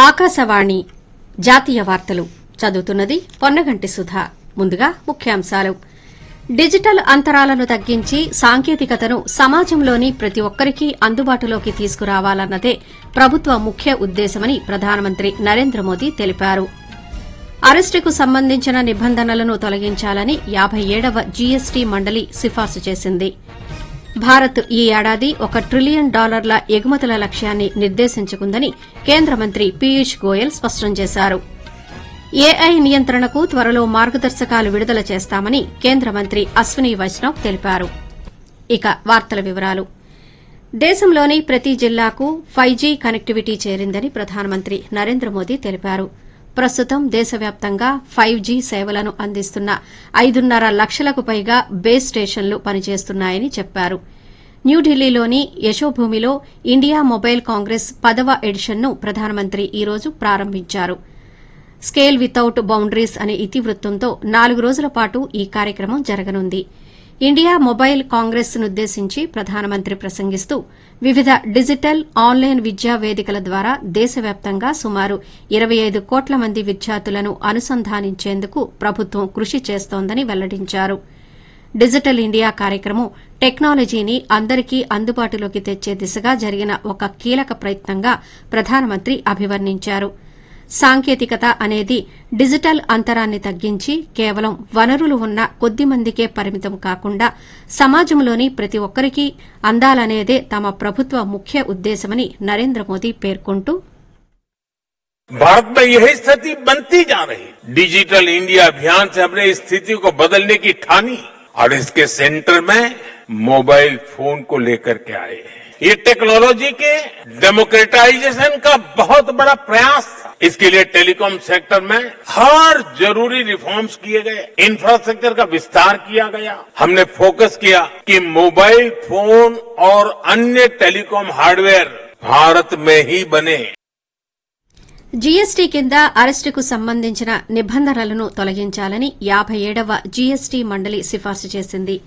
ఆకాశవాణి జాతీయ వార్తలు చదువుతున్నది పొన్నగంటి సుధా. ముందుగా ముఖ్యాంశాలు. డిజిటల్ అంతరాలను తగ్గించి సాంకేతికతను సమాజంలోని ప్రతి ఒక్కరికీ అందుబాటులోకి తీసుకురావాలన్నదే ప్రభుత్వ ముఖ్య ఉద్దేశమని ప్రధానమంత్రి నరేంద్ర మోదీ తెలిపారు. అరెస్టుకు సంబంధించిన నిబంధనలను తొలగించాలని 57వ జీఎస్టీ మండలి సిఫార్సు చేసింది. భారత్ ఈ ఏడాది $1 ట్రిలియన్ ఎగుమతుల లక్ష్యాన్ని నిర్దేశించుకుందని కేంద్ర మంత్రి పీయూష్ గోయల్ స్పష్టం చేశారు. ఏఐ నియంత్రణకు త్వరలో మార్గదర్శకాలు విడుదల చేస్తామని కేంద్ర మంత్రి అశ్విని వైష్ణవ్ తెలిపారు. ఇక వార్తల వివరాలు. దేశంలోని ప్రతి జిల్లాకు 5G కనెక్టివిటీ చేరిందని ప్రధానమంత్రి నరేంద్ర మోదీ తెలిపారు. ప్రస్తుతం దేశవ్యాప్తంగా 5G సేవలను అందిస్తున్న 5.5 లక్షలకు పైగా బేస్ స్టేషన్లు పనిచేస్తున్నాయని చెప్పారు. న్యూఢిల్లీలోని యశోభూమిలో ఇండియా మొబైల్ కాంగ్రెస్ 10వ ఎడిషన్ను ప్రధానమంత్రి ఈ రోజు ప్రారంభించారు. స్కేల్ వితౌట్ బౌండరీస్ అనే ఇతివృత్తంతో 4 రోజుల పాటు ఈ కార్యక్రమం జరగనుంది. ఇండియా మొబైల్ కాంగ్రెస్ నుద్దేశించి ప్రధానమంత్రి ప్రసంగిస్తూ వివిధ డిజిటల్ ఆన్లైన్ విద్యా వేదికల ద్వారా దేశవ్యాప్తంగా సుమారు 25 కోట్ల మంది విద్యార్థులను అనుసంధానించేందుకు ప్రభుత్వం కృషి చేస్తోందని వెల్లడించారు. డిజిటల్ ఇండియా కార్యక్రమం టెక్నాలజీని అందరికీ అందుబాటులోకి తెచ్చే దిశగా జరిగిన ఒక కీలక ప్రయత్నంగా ప్రధానమంత్రి అభివర్ణించారు. సాంకేతికత అనేది డిజిటల్ అంతరాన్ని తగ్గించి కేవలం వనరులు ఉన్న కొద్ది మందికే పరిమితం కాకుండా సమాజంలోని ప్రతి ఒక్కరికీ అందాలనేదే తమ ప్రభుత్వ ముఖ్య ఉద్దేశమని నరేంద్ర మోదీ పేర్కొంటూ भारत में यही स्थिति बनती जा रही। डिजिटल इंडिया अभियान से हमने इस स्थिति को बदलने की ठानी और इसके सेंटर में मोबाइल फोन को लेकर के आए हैं। ये टेक्नोलॉजी के डेमोक्रेटाइजेशन का बहुत बड़ा प्रयास था। इसके लिए टेलीकॉम सेक्टर में हर जरूरी रिफॉर्म्स किए गए, इंफ्रास्ट्रक्चर का विस्तार किया गया। हमने फोकस किया कि मोबाइल फोन और अन्य टेलीकॉम हार्डवेयर भारत में ही बने। జీఎస్టీ కింద అరెస్టుకు సంబంధించిన నిబంధనలను తొలగించాలని 57వ జీఎస్టీ మండలి సిఫార్సు చేసింది.